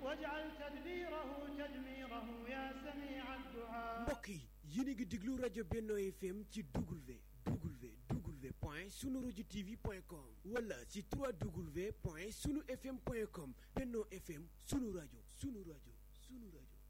واجعل تدبيره تدميره يا سميع الدعاء. mbokk yi yéen a ngi déglu rajo Benno FM ci www.sunuradiotv.com wala ci www.sunufm.com. Benno FM sunu rajo sunu rajo sunu rajo.